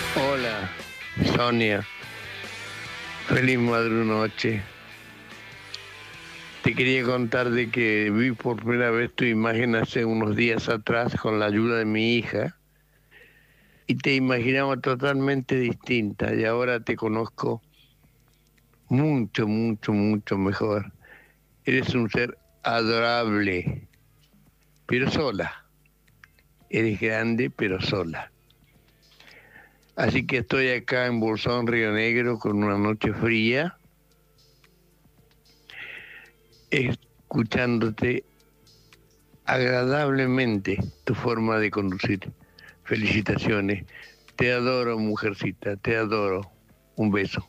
Hola, Sonia. Feliz madrunoche. Te quería contar de que vi por primera vez tu imagen hace unos días atrás con la ayuda de mi hija y te imaginaba totalmente distinta y ahora te conozco mucho, mucho, mucho mejor. Eres un ser adorable, pero sola. Eres grande, pero sola. Así que estoy acá en Bolsón, Río Negro, con una noche fría, escuchándote agradablemente tu forma de conducir. Felicitaciones. Te adoro, mujercita, te adoro. Un beso.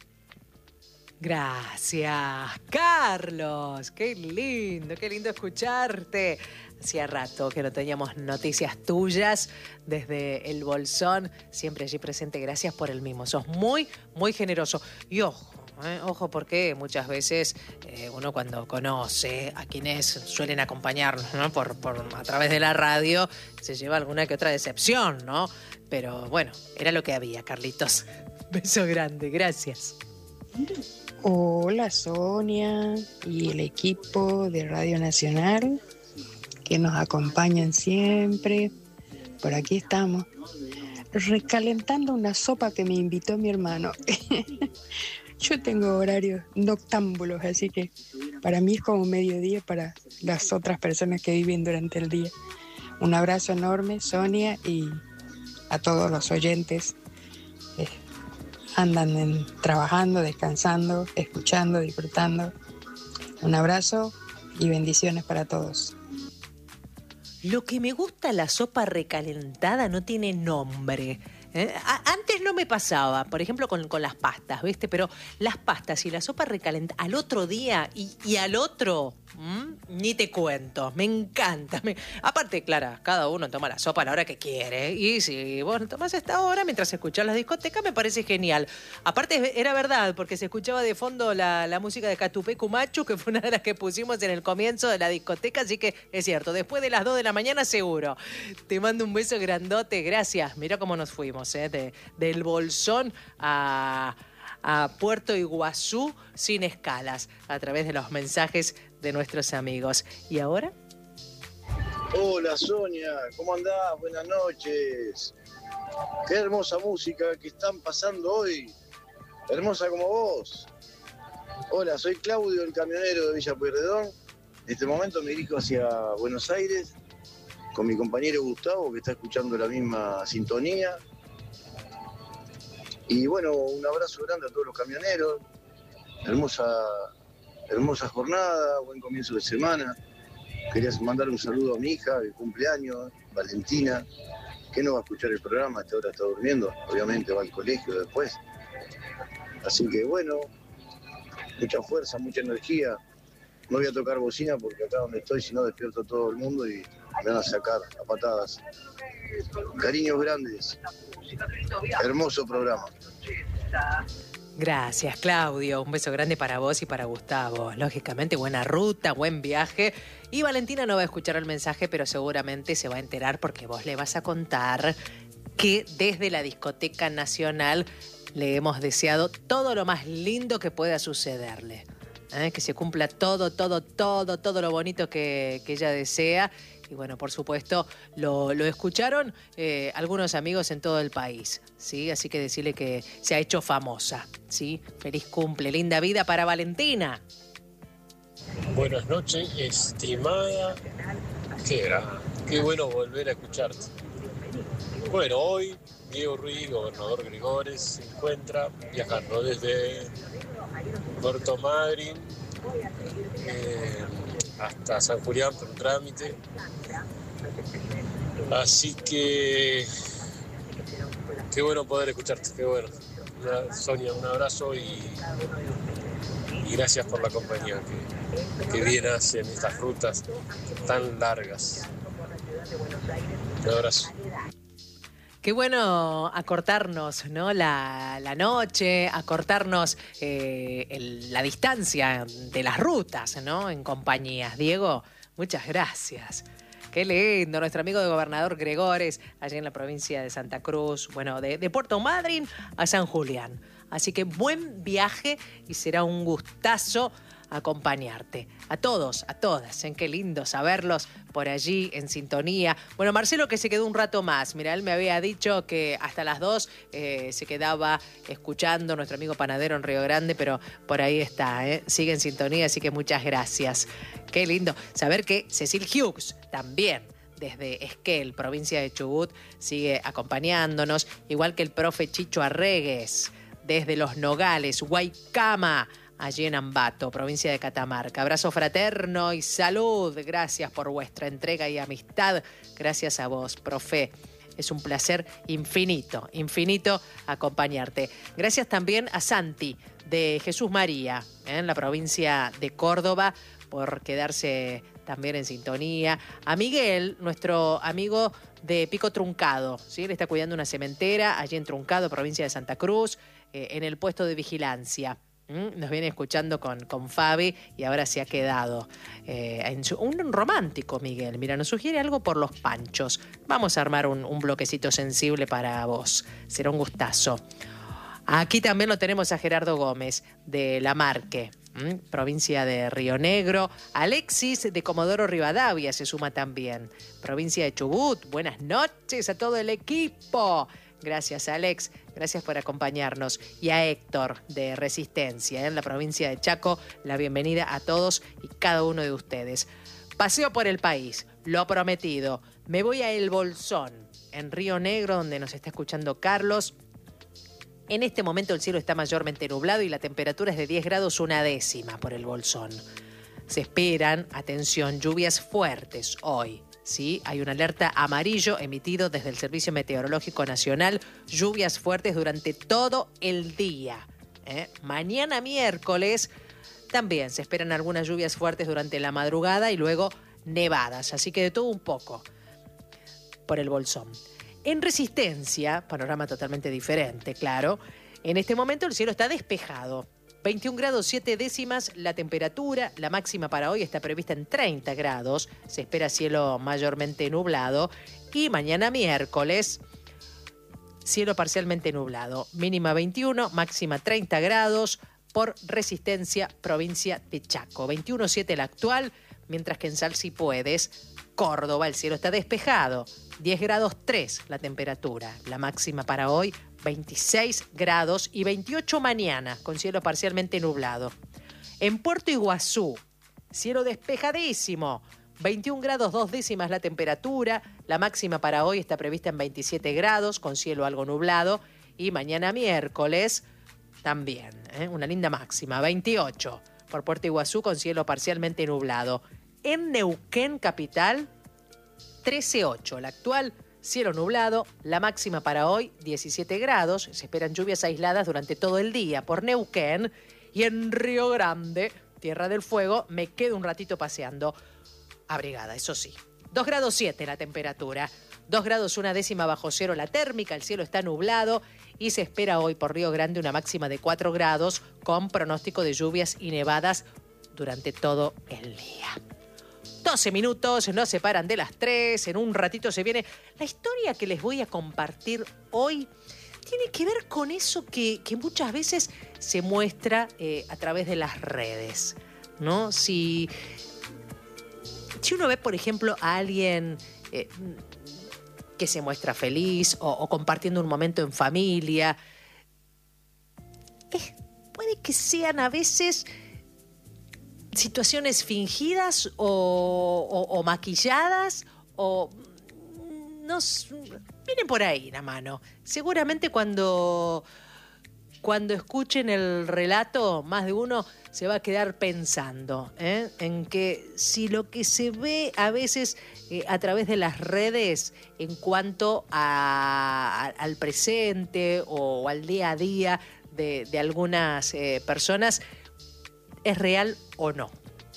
Gracias, Carlos. Qué lindo escucharte. Hacía rato que no teníamos noticias tuyas desde el Bolsón, siempre allí presente. Gracias por el mismo. Sos muy, muy generoso. Y ojo, porque muchas veces uno cuando conoce a quienes suelen acompañarnos, ¿no? por a través de la radio, se lleva alguna que otra decepción, ¿no? Pero bueno, era lo que había, Carlitos. Beso grande, gracias. Hola Sonia y el equipo de Radio Nacional que nos acompañan siempre. Por aquí estamos, recalentando una sopa que me invitó mi hermano. Yo tengo horarios noctámbulos, así que para mí es como mediodía para las otras personas que viven durante el día. Un abrazo enorme, Sonia, y a todos los oyentes. Andan trabajando, descansando, escuchando, disfrutando. Un abrazo y bendiciones para todos. Lo que me gusta la sopa recalentada no tiene nombre. Antes no me pasaba, por ejemplo, con las pastas, ¿viste? Pero las pastas y la sopa recalentada al otro día y al otro, ni te cuento. Me encanta. Aparte, Clara, cada uno toma la sopa a la hora que quiere. Y si vos tomás esta hora mientras escuchás las discotecas, me parece genial. Aparte, era verdad, porque se escuchaba de fondo la música de Catupé Cumachu, que fue una de las que pusimos en el comienzo de la discoteca. Así que es cierto, después de las 2 de la mañana, seguro. Te mando un beso grandote. Gracias. Mirá cómo nos fuimos. Del Bolsón a Puerto Iguazú sin escalas, a través de los mensajes de nuestros amigos. ¿Y ahora? Hola Sonia, ¿cómo andás? Buenas noches. Qué hermosa música que están pasando hoy. Hermosa como vos. Hola, soy Claudio, el camionero de Villa Pueyrredón. En este momento me dirijo hacia Buenos Aires con mi compañero Gustavo, que está escuchando la misma sintonía. Y bueno, un abrazo grande a todos los camioneros. Hermosa jornada, buen comienzo de semana. Quería mandar un saludo a mi hija de cumpleaños, Valentina, que no va a escuchar el programa, hasta ahora está durmiendo. Obviamente va al colegio después. Así que bueno, mucha fuerza, mucha energía. No voy a tocar bocina porque acá donde estoy, si no despierto a todo el mundo y me van a sacar a patadas. Cariños grandes. Hermoso programa. Gracias, Claudio. Un beso grande para vos y para Gustavo. Lógicamente, buena ruta, buen viaje. Y Valentina no va a escuchar el mensaje, pero seguramente se va a enterar porque vos le vas a contar que desde la Discoteca Nacional le hemos deseado todo lo más lindo que pueda sucederle. Que se cumpla todo lo bonito que ella desea. Y bueno, por supuesto, lo escucharon algunos amigos en todo el país, ¿sí? Así que decirle que se ha hecho famosa, ¿sí? Feliz cumple, linda vida para Valentina. Buenas noches, estimada. Qué bueno volver a escucharte. Bueno, hoy Diego Ruiz, gobernador Gregores, se encuentra viajando desde Puerto Madryn hasta San Julián por un trámite. Así que qué bueno poder escucharte, qué bueno. Sonia, un abrazo y gracias por la compañía que bien hacen estas rutas tan largas. Un abrazo. Qué bueno acortarnos, ¿no? La noche, acortarnos la distancia de las rutas, ¿no? En compañías. Diego, muchas gracias. Qué lindo, nuestro amigo de Gobernador Gregores, allí en la provincia de Santa Cruz, bueno, de Puerto Madryn a San Julián. Así que buen viaje y será un gustazo acompañarte. A todos, a todas, qué lindo saberlos por allí en sintonía. Bueno, Marcelo que se quedó un rato más. Mira, él me había dicho que hasta las 2 se quedaba escuchando nuestro amigo panadero en Río Grande, pero por ahí está, sigue en sintonía, así que muchas gracias. Qué lindo saber que Cecil Hughes también desde Esquel, provincia de Chubut, sigue acompañándonos, igual que el profe Chicho Arregues desde Los Nogales, Guaycama, allí en Ambato, provincia de Catamarca. Abrazo fraterno y salud. Gracias por vuestra entrega y amistad. Gracias a vos, profe. Es un placer infinito, infinito acompañarte. Gracias también a Santi de Jesús María, en la provincia de Córdoba, por quedarse también en sintonía. A Miguel, nuestro amigo de Pico Truncado, ¿sí? Él está cuidando una cementera allí en Truncado, provincia de Santa Cruz, en el puesto de vigilancia. Nos viene escuchando con Fabi y ahora se ha quedado. Un romántico, Miguel. Mira, nos sugiere algo por los panchos. Vamos a armar un bloquecito sensible para vos. Será un gustazo. Aquí también lo tenemos a Gerardo Gómez, de La Marque, provincia de Río Negro. Alexis, de Comodoro Rivadavia, se suma también. Provincia de Chubut. Buenas noches a todo el equipo. Gracias, Alex. Gracias por acompañarnos. Y a Héctor, de Resistencia, en la provincia de Chaco, la bienvenida a todos y cada uno de ustedes. Paseo por el país, lo prometido. Me voy a El Bolsón, en Río Negro, donde nos está escuchando Carlos. En este momento el cielo está mayormente nublado y la temperatura es de 10 grados una décima por El Bolsón. Se esperan, atención, lluvias fuertes hoy. Sí, hay una alerta amarillo emitido desde el Servicio Meteorológico Nacional. Lluvias fuertes durante todo el día. Mañana miércoles también se esperan algunas lluvias fuertes durante la madrugada y luego nevadas. Así que de todo un poco por El Bolsón. En Resistencia, panorama totalmente diferente, claro. En este momento el cielo está despejado. 21 grados 7 décimas la temperatura, la máxima para hoy está prevista en 30 grados, se espera cielo mayormente nublado y mañana miércoles cielo parcialmente nublado, mínima 21, máxima 30 grados por Resistencia, provincia de Chaco, 21,7 la actual, mientras que en Sal Si Puedes, Córdoba, el cielo está despejado, 10 grados 3 la temperatura, la máxima para hoy 26 grados y 28 mañana, con cielo parcialmente nublado. En Puerto Iguazú, cielo despejadísimo, 21 grados 2 décimas la temperatura, la máxima para hoy está prevista en 27 grados, con cielo algo nublado, y mañana miércoles también, una linda máxima, 28, por Puerto Iguazú con cielo parcialmente nublado. En Neuquén, capital, 13,8 la actual, cielo nublado, la máxima para hoy 17 grados, se esperan lluvias aisladas durante todo el día por Neuquén. Y en Río Grande, Tierra del Fuego, me quedo un ratito paseando, abrigada, eso sí. 2 grados 7 la temperatura, 2 grados una décima bajo cero la térmica, el cielo está nublado y se espera hoy por Río Grande una máxima de 4 grados con pronóstico de lluvias y nevadas durante todo el día. 12 minutos nos separan de las 3, en un ratito se viene. La historia que les voy a compartir hoy tiene que ver con eso que muchas veces se muestra a través de las redes, ¿no? Si uno ve, por ejemplo, a alguien que se muestra feliz o compartiendo un momento en familia, puede que sean a veces situaciones fingidas o maquilladas o vienen por ahí la mano. Seguramente cuando escuchen el relato, más de uno se va a quedar pensando en que si lo que se ve a veces a través de las redes en cuanto al presente o al día a día de algunas personas es real o no.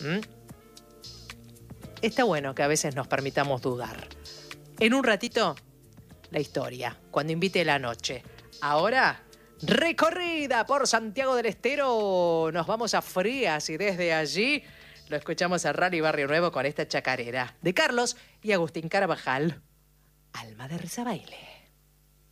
Está bueno que a veces nos permitamos dudar. En un ratito, la historia, cuando invite la noche. Ahora, recorrida por Santiago del Estero. Nos vamos a Frías y desde allí lo escuchamos a Rally Barrio Nuevo con esta chacarera de Carlos y Agustín Carabajal, Alma de Rezabaile.